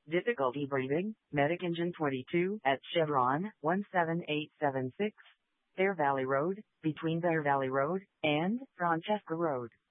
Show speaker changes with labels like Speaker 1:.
Speaker 1: Difficulty breathing, Medic Engine 22 at Chevron 17876, Bear Valley Road, between Bear Valley Road and Francesca Road.